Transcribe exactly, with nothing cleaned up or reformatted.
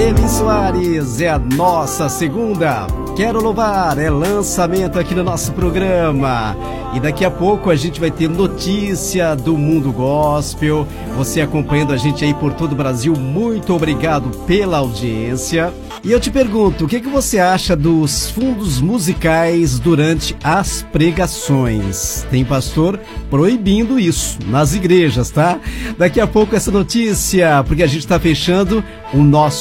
Eli Soares, é a nossa segunda. Quero louvar, é lançamento aqui no nosso programa. E daqui a pouco a gente vai ter notícia do mundo gospel. Você acompanhando a gente aí por todo o Brasil, muito obrigado pela audiência. E eu te pergunto, o que, que você acha dos fundos musicais durante as pregações? Tem pastor proibindo isso nas igrejas, tá? Daqui a pouco essa notícia, porque a gente está fechando o nosso